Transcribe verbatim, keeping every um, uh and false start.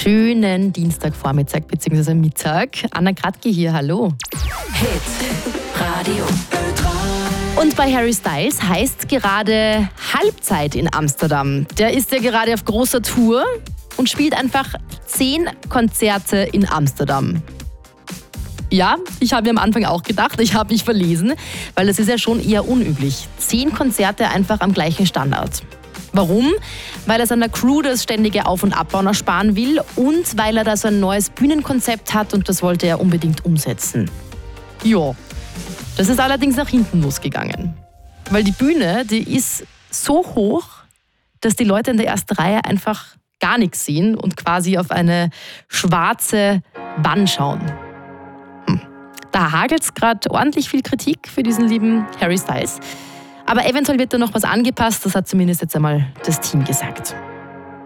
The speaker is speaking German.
Schönen Dienstagvormittag bzw. Mittag. Anna Kratke hier, hallo. Hit Radio Ö3. Und bei Harry Styles heißt gerade Halbzeit in Amsterdam. Der ist ja gerade auf großer Tour und spielt einfach zehn Konzerte in Amsterdam. Ja, ich habe mir am Anfang auch gedacht, ich habe mich verlesen, weil das ist ja schon eher unüblich. Zehn Konzerte einfach am gleichen Standort. Warum? Weil er seiner Crew das ständige Auf- und Abbauen ersparen will und weil er da so ein neues Bühnenkonzept hat und das wollte er unbedingt umsetzen. Ja, das ist allerdings nach hinten losgegangen. Weil die Bühne, die ist so hoch, dass die Leute in der ersten Reihe einfach gar nichts sehen und quasi auf eine schwarze Wand schauen. Hm. Da hagelt es gerade ordentlich viel Kritik für diesen lieben Harry Styles. Aber eventuell wird da noch was angepasst, das hat zumindest jetzt einmal das Team gesagt.